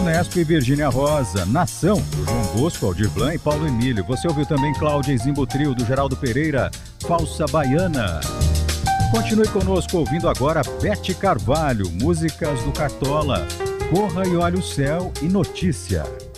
Unesp e Virgínia Rosa. Nação, do João Bosco, Aldir Blanc e Paulo Emílio. Você ouviu também Cláudia e Zimbo Trio, do Geraldo Pereira, Falsa Baiana. Continue conosco ouvindo agora Bete Carvalho, músicas do Cartola, Corra e Olhe o Céu e Notícia.